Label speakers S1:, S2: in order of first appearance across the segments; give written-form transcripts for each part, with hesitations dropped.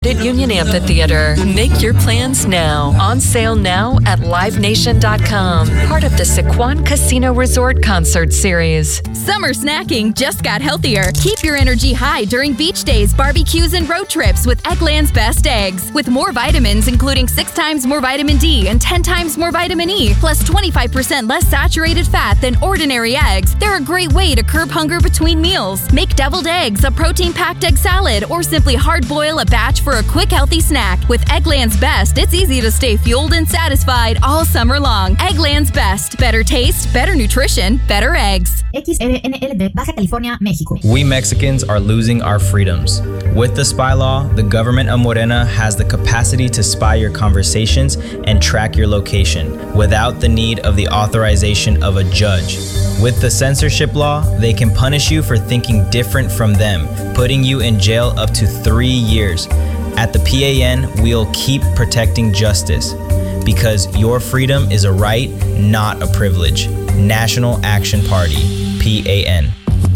S1: At Union Amphitheater. Make your plans now. On sale now at livenation.com. Part of the Sequan Casino Resort Concert Series.
S2: Summer snacking just got healthier. Keep your energy high during beach days, barbecues, and road trips with Eggland's Best Eggs. With more vitamins, including 6 times more vitamin D and 10 times more vitamin E, plus 25% less saturated fat than ordinary eggs, they're a great way to curb hunger between meals. Make deviled eggs, a protein-packed egg salad, or simply hard-boil a batch for a quick, healthy snack. With Eggland's Best, it's easy to stay fueled and satisfied all summer long. Eggland's Best. Better taste, better nutrition, better eggs.
S3: XRNL, Baja California, México.
S4: We Mexicans are losing our freedoms. With the spy law, the government of Morena has the capacity to spy your conversations and track your location without the need of the authorization of a judge. With the censorship law, they can punish you for thinking different from them, putting you in jail up to 3 years. At the PAN, we'll keep protecting justice because your freedom is a right, not a privilege. National Action Party, PAN.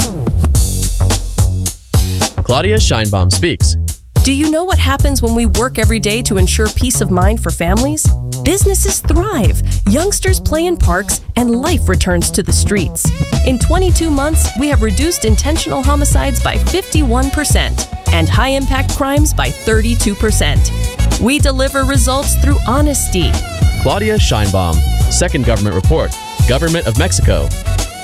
S5: Claudia Scheinbaum speaks.
S6: Do you know what happens when we work every day to ensure peace of mind for families? Businesses thrive, youngsters play in parks, and life returns to the streets. In 22 months, we have reduced intentional homicides by 51% and high-impact crimes by 32%. We deliver results through honesty.
S5: Claudia Scheinbaum, Second Government Report, Government of Mexico,